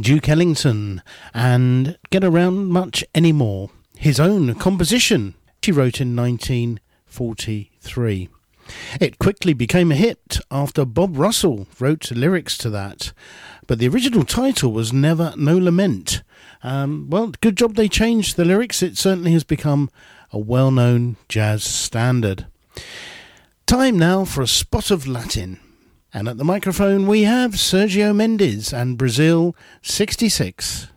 Duke Ellington and Get Around Much Anymore, his own composition she wrote in 1943. It quickly became a hit after Bob Russell wrote lyrics to that, but the original title was Never No Lament. Well, good job they changed the lyrics. It certainly has become a well-known jazz standard. Time now for a spot of Latin. And at the microphone we have Sergio Mendes and Brazil 66.